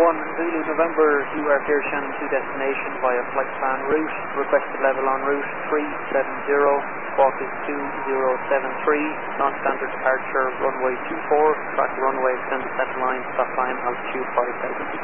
Zulu November, you are clear Shannon to destination via flight plan route. Requested level en route 370, squawk is 2073, non-standard departure runway 24, track runway extended center line, stop line altitude 5000